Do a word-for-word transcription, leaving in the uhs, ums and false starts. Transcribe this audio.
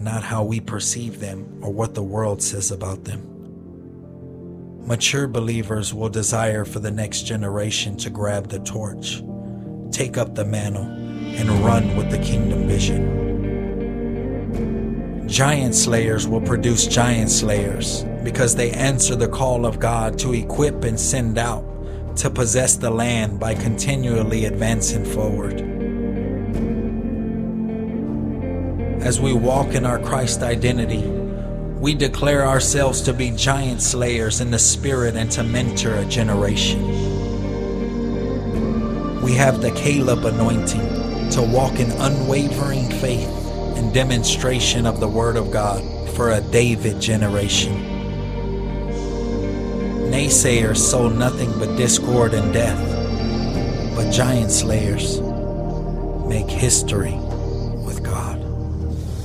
not how we perceive them or what the world says about them. Mature believers will desire for the next generation to grab the torch, take up the mantle, and run with the kingdom vision. Giant slayers will produce giant slayers because they answer the call of God to equip and send out to possess the land by continually advancing forward. As we walk in our Christ identity, we declare ourselves to be giant slayers in the spirit and to mentor a generation. We have the Caleb anointing to walk in unwavering faith and demonstration of the Word of God for a David generation. Naysayers sow nothing but discord and death, but giant slayers make history.